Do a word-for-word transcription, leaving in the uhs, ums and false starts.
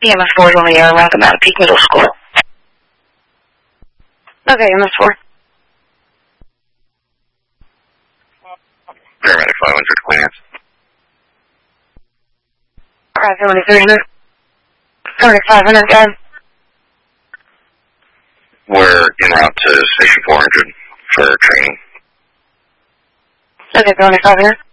E M S four is on the air. Welcome out of Peak Middle School. Okay, E M S four. Paramedic five hundred, clearance. Alright, seventy-three hundred. seventy-five hundred, guys. We're en route to station four hundred for training. Okay, seventy-five hundred.